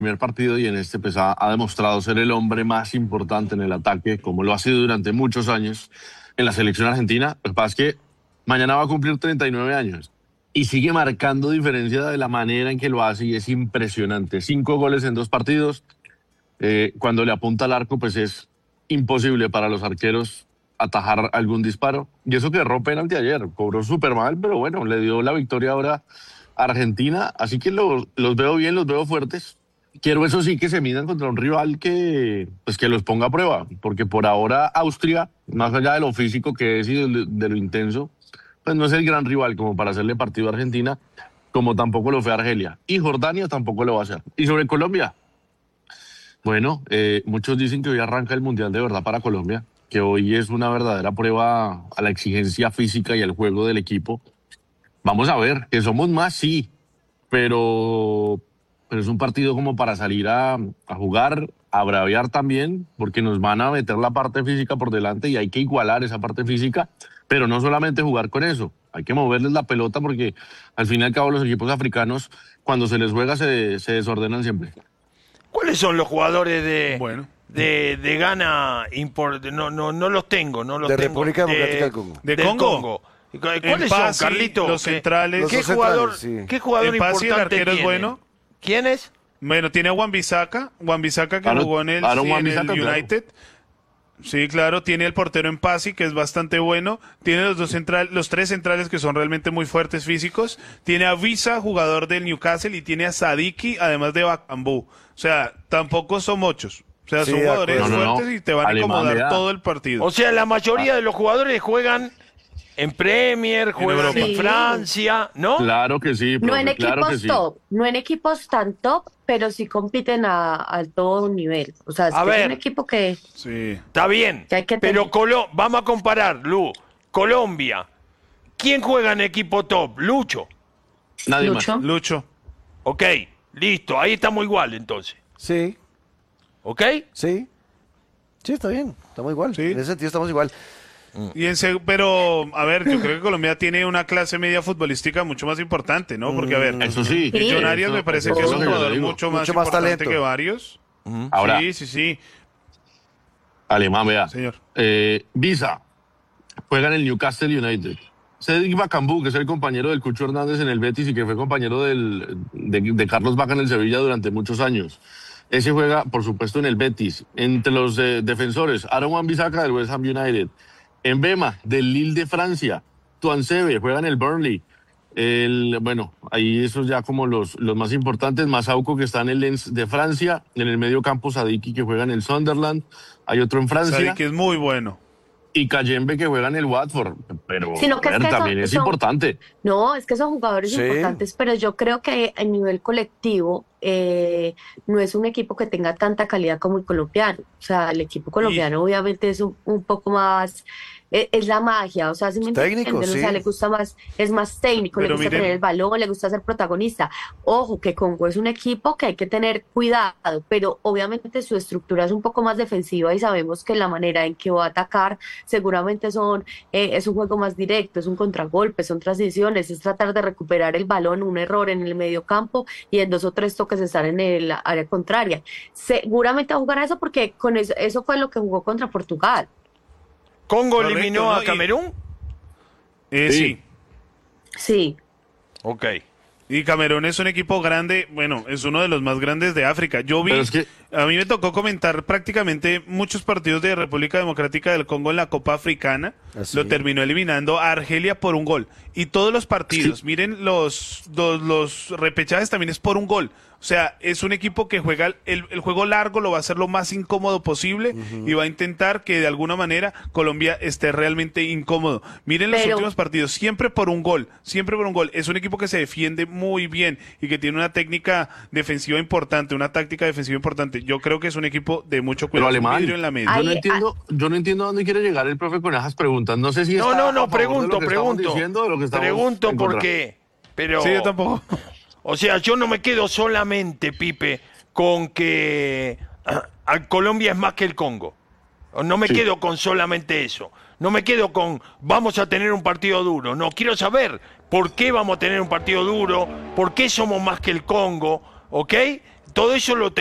primer partido y en este pues ha demostrado ser el hombre más importante en el ataque, como lo ha sido durante muchos años en la selección argentina. Lo que pasa es que mañana va a cumplir 39 años y sigue marcando diferencia de la manera en que lo hace y es impresionante. 5 goles en 2 partidos. Cuando le apunta al arco, pues es imposible para los arqueros atajar algún disparo. Y eso que erró penalti ayer, cobró súper mal, pero bueno, le dio la victoria ahora a Argentina. Así que los veo bien, los veo fuertes. Quiero eso sí que se midan contra un rival pues que los ponga a prueba, porque por ahora Austria, más allá de lo físico que es y de lo intenso, pues no es el gran rival como para hacerle partido a Argentina, como tampoco lo fue Argelia. Y Jordania tampoco lo va a hacer. Y sobre Colombia, bueno, muchos dicen que hoy arranca el Mundial de verdad para Colombia, que hoy es una verdadera prueba a la exigencia física y al juego del equipo. Vamos a ver, que somos más, sí, pero es un partido como para salir a jugar, a braviar también, porque nos van a meter la parte física por delante y hay que igualar esa parte física, pero no solamente jugar con eso, hay que moverles la pelota porque al fin y al cabo los equipos africanos, cuando se les juega, se desordenan siempre. ¿Cuáles son los jugadores Bueno. de Ghana? No los tengo, no los De tengo. República Democrática del Congo. ¿De del Congo? ¿Cuáles Pasi, son, Carlito? los centrales. ¿Qué Los dos jugador, centrales, sí. ¿qué jugador En Pasi, el importante arquero es tiene? bueno. ¿Quién es? Bueno, tiene a Wan-Bissaka que Aaron- jugó en el Aaron Wan-Bissaka, claro. United. Sí, claro, tiene el portero en Pasi, que es bastante bueno. Tiene los 3 centrales que son realmente muy fuertes físicos. Tiene a Visa, jugador del Newcastle, y tiene a Sadiki, además de Bakambu. O sea, tampoco son muchos. O sea, Sí, son de jugadores acuerdo. No. fuertes y te van a Alemania. incomodar todo el partido. O sea, la mayoría de los jugadores juegan en Premier, juegan Europa. en Sí. Francia, ¿no? Claro que sí, No profe, en claro que equipos sí. top, no en equipos tan top, pero sí compiten a todo nivel. O sea, es A que es ver. un equipo que Sí. Está bien, Que hay que pero tener. vamos a comparar, Lu. Colombia. ¿Quién juega en equipo top? Lucho. Nadie Lucho. más. Lucho. Ok, listo. Ahí estamos igual entonces. Sí, ¿Ok? sí. Sí, está bien. Estamos igual. Sí. En ese sentido estamos igual. Pero, a ver, yo creo que Colombia tiene una clase media futbolística mucho más importante, ¿no? Porque, a ver, Eso sí. Sí. Millonarios Eso- me parece eso que es lo un que yo jugador digo. mucho más Mucho más importante talento. que varios. Ahora, Sí. Alemán, vea. Señor. Visa juega en el Newcastle United. Cedric Bakambu, que es el compañero del Cucho Hernández en el Betis y que fue compañero de Carlos Vaca en el Sevilla durante muchos años. Ese juega, por supuesto, en el Betis. Entre los defensores, Aaron Wan-Bissaka del West Ham United. Mbema, del Lille de Francia. Tuansebe, juega en el Burnley. Bueno, ahí esos ya como los más importantes. Masauco, que está en el Lens de Francia. En el medio campo, Sadiki, que juega en el Sunderland. Hay otro en Francia. Sabe que es muy bueno. Y Kayembe, que juega en el Watford. Pero Sino que a es ver, que también es importante. No, es que son jugadores Sí. importantes, pero yo creo que a nivel colectivo no es un equipo que tenga tanta calidad como el colombiano. O sea, el equipo colombiano obviamente es un poco más, es la magia, o sea, si me Técnico, entienden, o sea, sí. le gusta más, es más técnico, le Pero gusta miren- tener el balón, le gusta ser protagonista. Ojo, que Congo es un equipo que hay que tener cuidado, pero obviamente su estructura es un poco más defensiva y sabemos que la manera en que va a atacar seguramente es un juego más directo, es un contragolpe, son transiciones, es tratar de recuperar el balón, un error en el medio campo y en 2 o 3 toques estar en el área contraria. Seguramente va a jugar a eso porque con eso fue lo que jugó contra Portugal. ¿Congo Correcto, eliminó ¿no? a Camerún? Sí. Sí. Sí. Ok. Y Camerún es un equipo grande, bueno, es uno de los más grandes de África. Yo vi, Pero es que- a mí me tocó comentar prácticamente muchos partidos de República Democrática del Congo en la Copa Africana. Así. Lo terminó eliminando a Argelia por un gol. Y todos los partidos, miren, los repechajes también es por un gol. O sea, es un equipo que juega el juego largo, lo va a hacer lo más incómodo posible y va a intentar que de alguna manera Colombia esté realmente incómodo. Miren los Pero- últimos partidos, siempre por un gol, siempre por un gol. Es un equipo que se defiende muy bien y que tiene una técnica defensiva importante, una táctica defensiva importante. Yo creo que es un equipo de mucho Pero cuidado. Un Alemán, vidrio en la media. yo no Ahí- entiendo a dónde quiere llegar el profe con esas preguntas. No sé si está a No, favor de lo pregunto, que estamos pregunto. diciendo o de lo que estamos Pregunto en contra. porque... Pero, Sí, yo tampoco. o sea, yo no me quedo solamente, Pipe, con que Colombia es más que el Congo. No me Sí. quedo con solamente eso. No me quedo con vamos a tener un partido duro. No, quiero saber por qué vamos a tener un partido duro, por qué somos más que el Congo, ¿ok? todo eso lo